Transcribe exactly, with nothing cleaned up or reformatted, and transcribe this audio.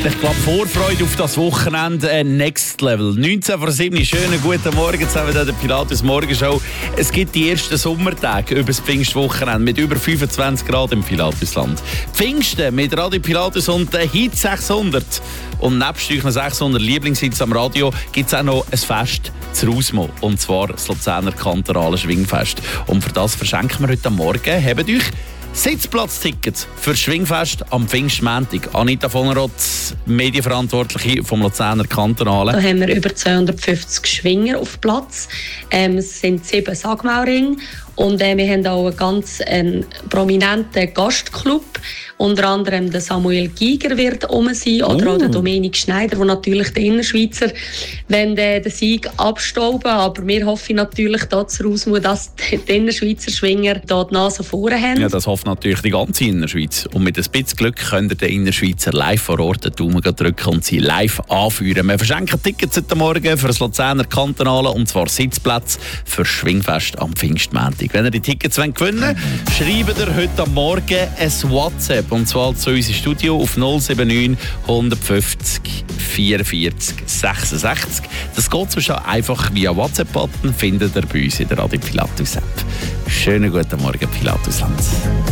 Ich glaube, Vorfreude auf das Wochenende äh, Next Level. neunzehn vor sieben, schönen guten Morgen zusammen der Pilatus Morgenshow. Es gibt die ersten Sommertage über das Pfingstwochenende mit über fünfundzwanzig Grad im Pilatusland. Pfingsten mit Radio Pilatus und der Hit sechshundert. Und nebst euch sechshundert Lieblingshits am Radio gibt es auch noch ein Fest zu Rausmo. Und zwar das Luzerner Kantonale Schwingfest. Und für das verschenken wir heute Morgen, habt euch Sitzplatztickets für das Schwingfest am Pfingstmontag. Anita von Rotz, Medienverantwortliche vom Luzerner Kantonalen. Da haben wir über zweihundertfünfzig Schwinger auf Platz. Ähm, es sind sieben Sagmauringe. Und äh, wir haben auch einen ganz ähm, prominenten Gastclub. Unter anderem der Samuel Giger wird um sein oder oh. auch der Dominik Schneider, der natürlich die Innerschweizer wenn äh, den Sieg abstauben. Aber wir hoffen natürlich daraus, dass die Innerschweizer Schwinger hier die Nase vorne haben. Ja, das hofft natürlich die ganze Innerschweiz. Und mit ein bisschen Glück könnt ihr den Innerschweizer live vor Ort den Daumen drücken und sie live anführen. Wir verschenken Tickets heute Morgen für das Luzerner Kantonale, und zwar Sitzplätze für das Schwingfest am Pfingstmontag. Wenn ihr die Tickets wollt gewinnen wollt, schreibt ihr heute am Morgen ein WhatsApp, und zwar zu unserem Studio auf null sieben neun hundertfünfzig vierundvierzig sechsundsechzig. Das geht sonst einfach via WhatsApp-Button, findet ihr bei uns in der Radio Pilatus App. Schönen guten Morgen, Pilatusland.